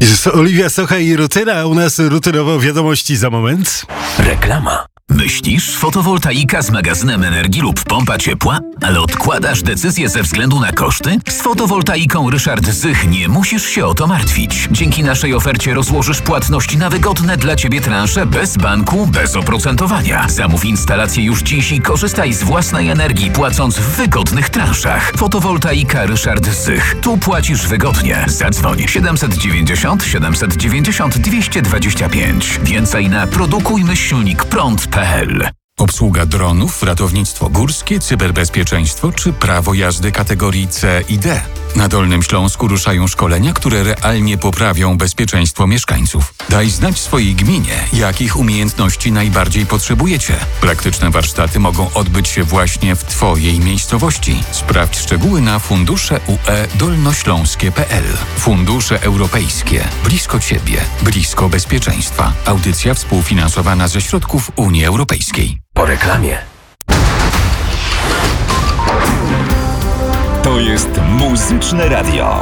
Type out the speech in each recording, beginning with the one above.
Jest Oliwia Socha i Rutyna, a u nas rutynowo wiadomości za moment. Reklama. Myślisz, fotowoltaika z magazynem energii lub pompa ciepła? Ale odkładasz decyzję ze względu na koszty? Z fotowoltaiką Ryszard Zych nie musisz się o to martwić. Dzięki naszej ofercie rozłożysz płatności na wygodne dla Ciebie transze bez banku, bez oprocentowania. Zamów instalację już dziś i korzystaj z własnej energii, płacąc w wygodnych transzach. Fotowoltaika Ryszard Zych. Tu płacisz wygodnie. Zadzwoń 790 790 225. Więcej na produkuj-prąd.pl. Obsługa dronów, ratownictwo górskie, cyberbezpieczeństwo czy prawo jazdy kategorii C i D. Na Dolnym Śląsku ruszają szkolenia, które realnie poprawią bezpieczeństwo mieszkańców. Daj znać swojej gminie, jakich umiejętności najbardziej potrzebujecie. Praktyczne warsztaty mogą odbyć się właśnie w Twojej miejscowości. Sprawdź szczegóły na fundusze.ue-dolnośląskie.pl. Fundusze europejskie. Blisko Ciebie. Blisko bezpieczeństwa. Audycja współfinansowana ze środków Unii Europejskiej. Po reklamie. To jest Muzyczne Radio.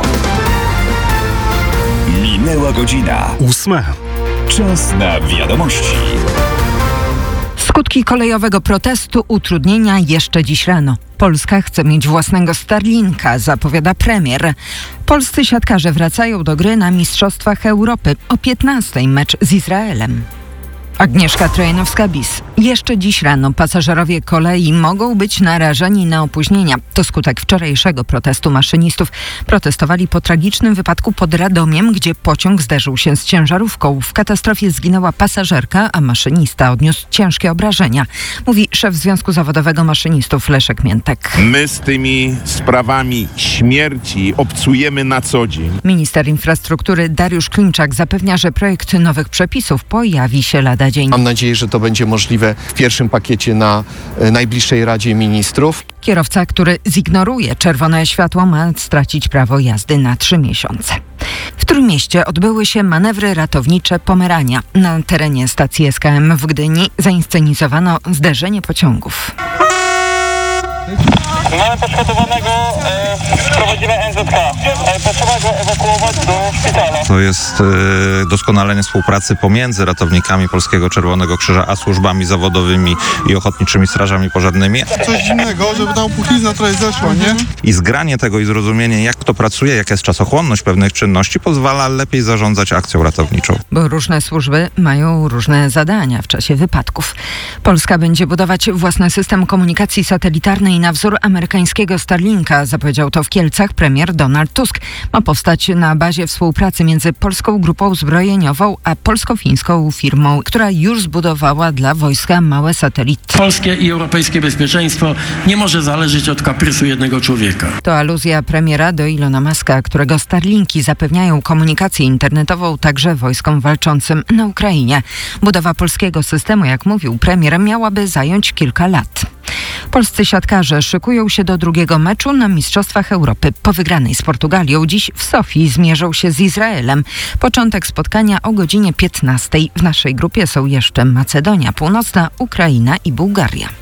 Minęła godzina. 8. Czas na wiadomości. Skutki kolejowego protestu, utrudnienia jeszcze dziś rano. Polska chce mieć własnego Starlinka, zapowiada premier. Polscy siatkarze wracają do gry na Mistrzostwach Europy. O 15:00 mecz z Izraelem. Agnieszka Trojanowska-Bis. Jeszcze dziś rano pasażerowie kolei mogą być narażeni na opóźnienia. To skutek wczorajszego protestu maszynistów. Protestowali po tragicznym wypadku pod Radomiem, gdzie pociąg zderzył się z ciężarówką. W katastrofie zginęła pasażerka, a maszynista odniósł ciężkie obrażenia. Mówi szef Związku Zawodowego Maszynistów Leszek Miętek. My z tymi sprawami śmierci obcujemy na co dzień. Minister infrastruktury Dariusz Klimczak zapewnia, że projekt nowych przepisów pojawi się lada dzień. Mam nadzieję, że to będzie możliwe w pierwszym pakiecie na najbliższej Radzie Ministrów. Kierowca, który zignoruje czerwone światło, ma stracić prawo jazdy na 3 miesiące. W Trójmieście odbyły się manewry ratownicze Pomerania. Na terenie stacji SKM w Gdyni zainscenizowano zderzenie pociągów. Mamy poszkodowanego, prowadzimy NZK. Potrzeba go ewakuować do szpitala. To jest doskonalenie współpracy pomiędzy ratownikami Polskiego Czerwonego Krzyża a służbami zawodowymi i ochotniczymi strażami pożarnymi. Coś innego, żeby ta opuchlizna trochę zeszła, nie? I zgranie tego i zrozumienie, jak to pracuje, jaka jest czasochłonność pewnych czynności, pozwala lepiej zarządzać akcją ratowniczą. Bo różne służby mają różne zadania w czasie wypadków. Polska będzie budować własny system komunikacji satelitarnej na wzór amerykańskiego Starlinka, zapowiedział to w Kielcach premier Donald Tusk. Ma powstać na bazie współpracy między polską grupą zbrojeniową a polsko-fińską firmą, która już zbudowała dla wojska małe satelity. Polskie i europejskie bezpieczeństwo nie może zależeć od kaprysu jednego człowieka. To aluzja premiera do Ilona Muska, którego Starlinki zapewniają komunikację internetową także wojskom walczącym na Ukrainie. Budowa polskiego systemu, jak mówił premier, miałaby zająć kilka lat. Polscy siatkarze szykują się do drugiego meczu na Mistrzostwach Europy. Po wygranej z Portugalią dziś w Sofii zmierzą się z Izraelem. Początek spotkania o godzinie 15:00. W naszej grupie są jeszcze Macedonia Północna, Ukraina i Bułgaria.